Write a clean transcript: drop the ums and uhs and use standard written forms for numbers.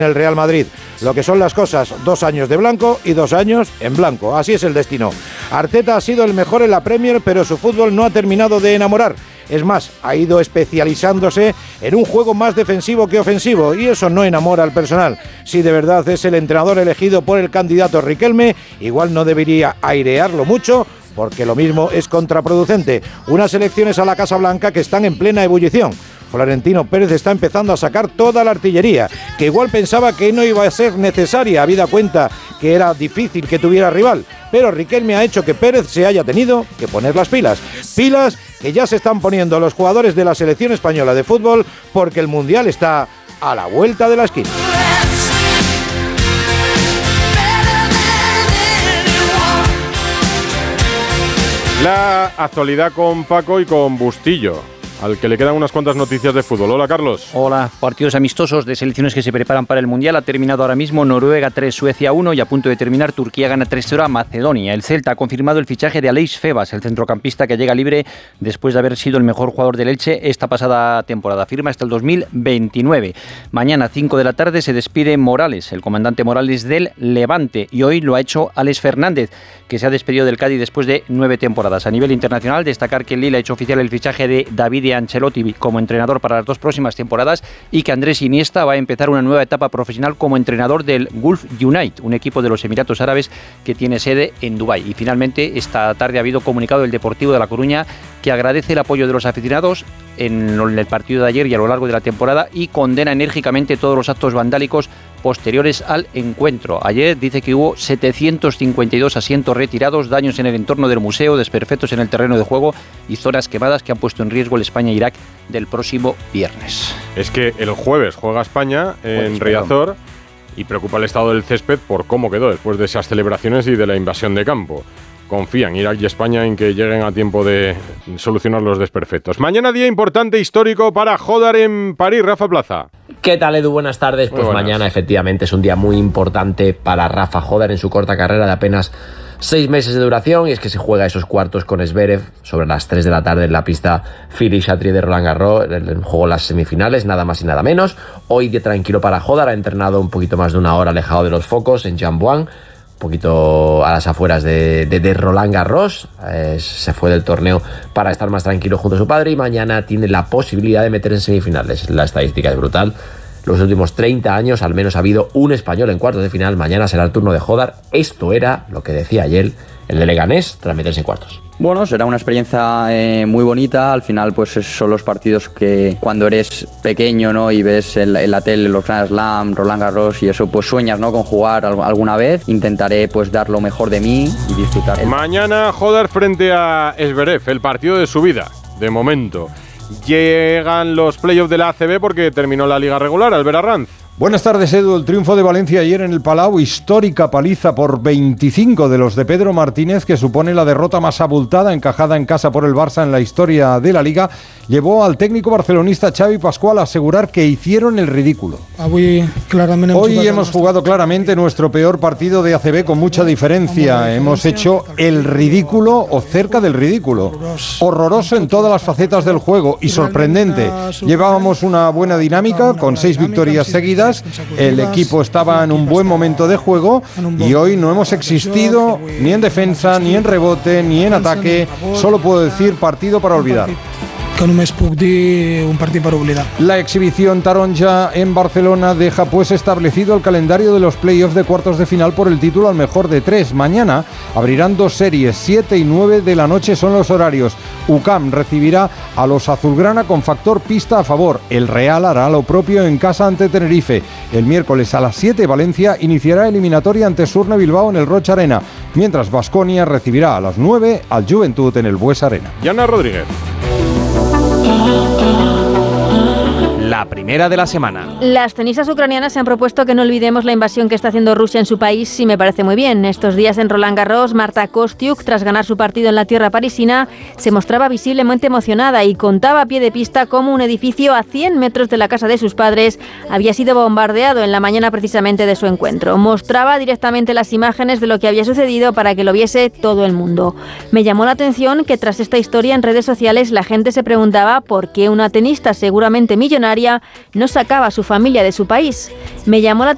el Real Madrid. Lo que son las cosas, 2 años de blanco y 2 años en blanco. Así es el destino. Arteta ha sido el mejor en la Premier, pero su fútbol no ha terminado de enamorar. Es más, ha ido especializándose en un juego más defensivo que ofensivo, y eso no enamora al personal. Si de verdad es el entrenador elegido por el candidato Riquelme, igual no debería airearlo mucho, porque lo mismo es contraproducente. Unas elecciones a la Casa Blanca que están en plena ebullición. Florentino Pérez está empezando a sacar toda la artillería, que igual pensaba que no iba a ser necesaria, habida cuenta que era difícil que tuviera rival. Pero Riquelme ha hecho que Pérez se haya tenido que poner las pilas. Pilas que ya se están poniendo los jugadores de la selección española de fútbol, porque el Mundial está a la vuelta de la esquina. La actualidad con Paco y con Bustillo, al que le quedan unas cuantas noticias de fútbol. Hola, Carlos. Hola. Partidos amistosos de selecciones que se preparan para el Mundial. Ha terminado ahora mismo Noruega 3, Suecia 1 y a punto de terminar Turquía gana 3-0 a Macedonia. El Celta ha confirmado el fichaje de Aleix Febas, el centrocampista que llega libre después de haber sido el mejor jugador del Elche esta pasada temporada. Firma hasta el 2029. Mañana, 5 de la tarde, se despide Morales, el comandante Morales del Levante. Y hoy lo ha hecho Alex Fernández, que se ha despedido del Cádiz después de 9 temporadas. A nivel internacional, destacar que el Lille ha hecho oficial el fichaje de David Ancelotti como entrenador para las 2 próximas temporadas y que Andrés Iniesta va a empezar una nueva etapa profesional como entrenador del Gulf United, un equipo de los Emiratos Árabes que tiene sede en Dubái. Y finalmente, esta tarde ha habido comunicado del Deportivo de La Coruña que agradece el apoyo de los aficionados en el partido de ayer y a lo largo de la temporada y condena enérgicamente todos los actos vandálicos posteriores al encuentro. Ayer dice que hubo 752 asientos retirados, daños en el entorno del museo, desperfectos en el terreno de juego y zonas quemadas que han puesto en riesgo el España-Irak del próximo viernes. Es que el jueves juega España en Riazor y preocupa el estado del césped por cómo quedó después de esas celebraciones y de la invasión de campo. Confían Irak y España en que lleguen a tiempo de solucionar los desperfectos. Mañana día importante, histórico para Jodar en París. Rafa Plaza. ¿Qué tal, Edu? Buenas tardes. Pues buenas. Mañana efectivamente es un día muy importante para Rafa Jodar en su corta carrera de apenas 6 meses de duración, y es que se juega esos cuartos con Zverev sobre las 3 de la tarde en la pista Philippe-Chatrier de Roland Garros. En juego las semifinales, nada más y nada menos. Hoy día tranquilo para Jodar, ha entrenado un poquito más de una hora alejado de los focos en Jambuan, un poquito a las afueras de Roland Garros. Se fue del torneo para estar más tranquilo junto a su padre y mañana tiene la posibilidad de meter en semifinales. La estadística es brutal. Los últimos 30 años al menos ha habido un español en cuartos de final. Mañana será el turno de Jodar. Esto era lo que decía ayer el de Leganés tras meterse en cuartos. Bueno, será una experiencia muy bonita. Al final, pues son los partidos que cuando eres pequeño, ¿no?, y ves en la tele los Grand Slam, Roland Garros y eso, pues sueñas, ¿no?, con jugar alguna vez. Intentaré pues dar lo mejor de mí y disfrutar. Mañana Jodar frente a Zverev, el partido de su vida, de momento. Llegan los playoffs de la ACB porque terminó la liga regular. Albert Arranz. Buenas tardes, Edu. El triunfo de Valencia ayer en el Palau, histórica paliza por 25 de los de Pedro Martínez, que supone la derrota más abultada encajada en casa por el Barça en la historia de la Liga, llevó al técnico barcelonista Xavi Pascual a asegurar que hicieron el ridículo. Hoy hemos jugado claramente nuestro peor partido de ACB con mucha diferencia. Hemos hecho el ridículo o cerca del ridículo. Horroroso en todas las facetas del juego y sorprendente. Llevábamos una buena dinámica con 6 victorias seguidas. El equipo estaba en un buen momento de juego y hoy no hemos existido ni en defensa, ni en rebote, ni en ataque. Solo puedo decir partido para olvidar. Que només puc dir un partit per oblidar. La exhibición taronja en Barcelona deja pues establecido el calendario de los playoffs de cuartos de final por el título al mejor de 3. Mañana abrirán 2 series, 7 y 9 de la noche son los horarios. UCAM recibirá a los azulgrana con factor pista a favor. El Real hará lo propio en casa ante Tenerife. El miércoles a las 7 Valencia iniciará eliminatoria ante Surne Bilbao en el Roig Arena, mientras Baskonia recibirá a las 9 al Juventud en el Bues Arena. Yana Rodríguez. La primera de la semana. Las tenistas ucranianas se han propuesto que no olvidemos la invasión que está haciendo Rusia en su país, y me parece muy bien. Estos días en Roland Garros, Marta Kostyuk, tras ganar su partido en la tierra parisina, se mostraba visiblemente emocionada y contaba a pie de pista cómo un edificio a 100 metros de la casa de sus padres había sido bombardeado en la mañana precisamente de su encuentro. Mostraba directamente las imágenes de lo que había sucedido para que lo viese todo el mundo. Me llamó la atención que tras esta historia en redes sociales la gente se preguntaba por qué una tenista seguramente millonaria no sacaba a su familia de su país. Me llamó la